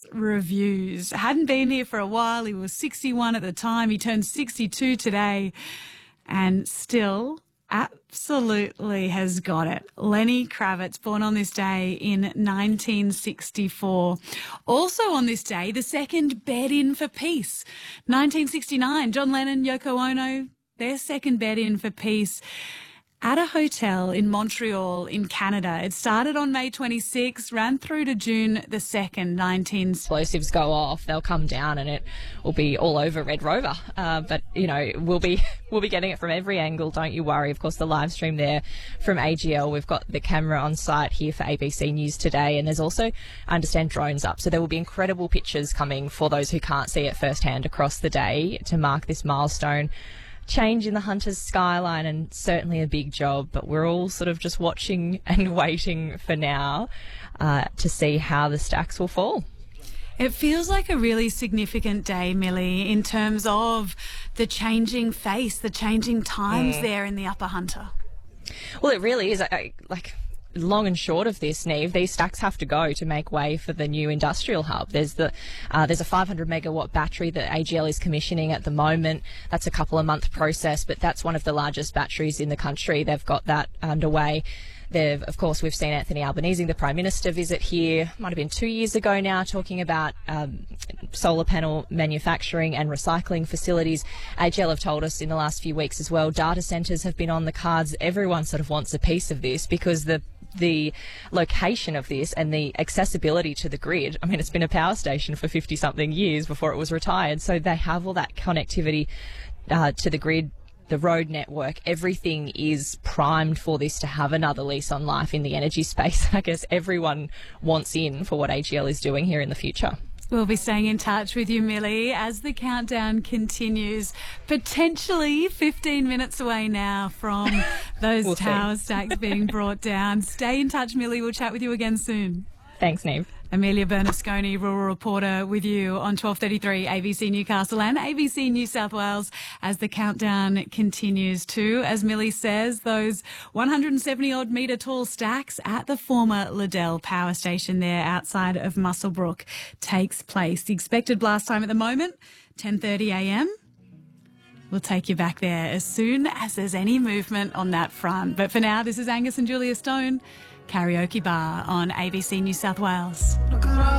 reviews. Hadn't been here for a while. He was 61 at the time. He turned 62 today and still absolutely has got it. Lenny Kravitz, born on this day in 1964. Also on this day, the second bed-in for peace. 1969, John Lennon, Yoko Ono, their second bed-in for peace at a hotel in Montreal in Canada. It started on May 26, ran through to June the 2nd, 19... Explosives go off, they'll come down and it will be all over Red Rover. But, you know, we'll be getting it from every angle, don't you worry. Of course, the live stream there from AGL. We've got the camera on site here for ABC News today, and there's also, I understand, drones up. So there will be incredible pictures coming for those who can't see it firsthand across the day to mark this milestone. Change in the Hunter's skyline, and certainly a big job, but we're all sort of just watching and waiting for now to see how the stacks will fall. It feels like a really significant day, Millie, in terms of the changing face, the changing times there in the Upper Hunter. Well, it really is. Long and short of this, Neve, these stacks have to go to make way for the new industrial hub. There's a 500 megawatt battery that AGL is commissioning at the moment. That's a couple of month process, but that's one of the largest batteries in the country. They've got that underway. Of course, we've seen Anthony Albanese, the Prime Minister, visit here, might have been 2 years ago now, talking about solar panel manufacturing and recycling facilities. AGL have told us in the last few weeks as well, data centres have been on the cards. Everyone sort of wants a piece of this because the location of this and the accessibility to the grid. I mean, it's been a power station for 50-something years before it was retired, so they have all that connectivity to the grid, the road network. Everything is primed for this to have another lease on life in the energy space. I guess everyone wants in for what AGL is doing here in the future. We'll be staying in touch with you, Millie, as the countdown continues. Potentially 15 minutes away now from those tower stacks being brought down. Stay in touch, Millie. We'll chat with you again soon. Thanks, Neve. Amelia Bernasconi, rural reporter, with you on 12:33 ABC Newcastle and ABC New South Wales as the countdown continues too. As Millie says, those 170-odd metre tall stacks at the former Liddell power station there outside of Muswellbrook takes place. The expected blast time at the moment, 10:30am. We'll take you back there as soon as there's any movement on that front. But for now, this is Angus and Julia Stone, Karaoke Bar on ABC New South Wales.